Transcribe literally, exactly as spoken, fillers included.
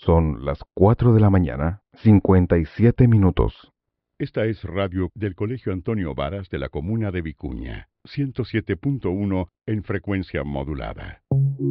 Son las cuatro de la mañana, cincuenta y siete minutos. Esta es radio del Colegio Antonio Varas de la comuna de Vicuña, ciento siete punto uno en frecuencia modulada.